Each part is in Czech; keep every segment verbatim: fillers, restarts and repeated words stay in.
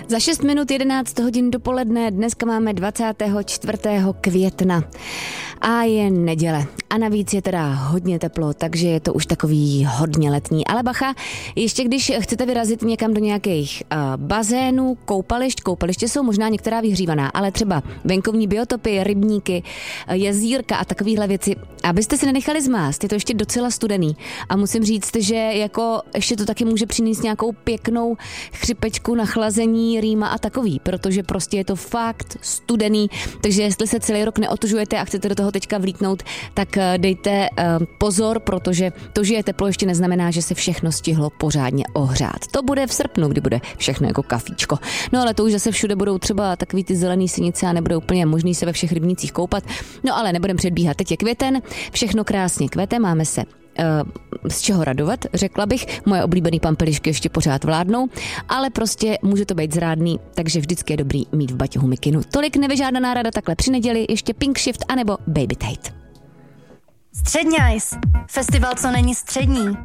Za šest minut jedenáct hodin dopoledne, dneska máme dvacátého čtvrtého května a je neděle. A navíc je teda hodně teplo, takže je to už takový hodně letní. Ale bacha, ještě když chcete vyrazit někam do nějakých uh, bazénů, koupališť, koupaliště jsou možná některá vyhřívaná, ale třeba venkovní biotopy, rybníky, jezírka a takovéhle věci, abyste si nenechali zmást, je to ještě docela studený. A musím říct, že jako ještě to taky může přinést nějakou pěknou chřipečku, nachlazení, rýma a takový, protože prostě je to fakt studený, takže jestli se celý rok neotužujete a chcete do toho teďka vlítnout, tak dejte uh, pozor, protože to, že je teplo, ještě neznamená, že se všechno stihlo pořádně ohřát. To bude v srpnu, kdy bude všechno jako kafíčko. No ale to už zase všude budou třeba takový ty zelený sinice a nebude úplně možný se ve všech rybnících koupat. No ale nebudem předbíhat, teď je květen, všechno krásně kvete, máme se z čeho radovat, řekla bych. Moje oblíbený pampelišky ještě pořád vládnou, ale prostě může to být zrádný, takže vždycky je dobrý mít v baťohu mikinu. Tolik nevyžádaná rada takhle při neděli, ještě Pink Shift anebo Baby Tate. Středňajs, festival, co není střední.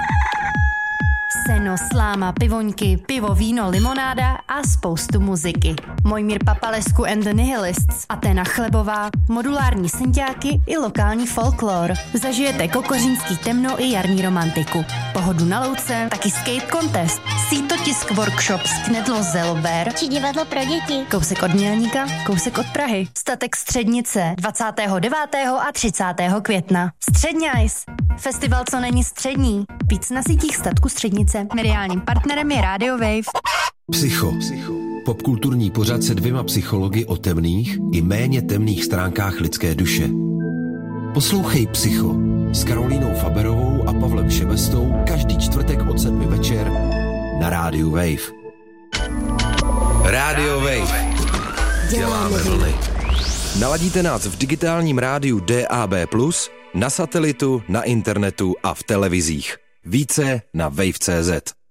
Seno, sláma, pivoňky, pivo, víno, limonáda a spoustu muziky. Mojmír Papalescu and the Nihilists, Aténa Chlebová, modulární synťáky i lokální folklor. Zažijete kokořínský temno i jarní romantiku. Pohodu na louce, taky skate contest, sítotisk workshop z Knedlo Zelber či divadlo pro děti. Kousek od Mělníka, kousek od Prahy. Statek Střednice dvacátého devátého a třicátého května. Středňajs, festival, co není střední. Víc na sítích statku Střednice. Mediálním partnerem je Radio Wave. Psycho. Popkulturní pořad se dvěma psychologi o temných i méně temných stránkách lidské duše. Poslouchej Psycho s Karolínou Faberovou a Pavlem Šebestou každý čtvrtek od sedmi večer na Radio Wave. Radio Wave. Děláme vlny. Naladíte nás v digitálním rádiu D A B plus, na satelitu, na internetu a v televizích. Více na wave tečka cé zet.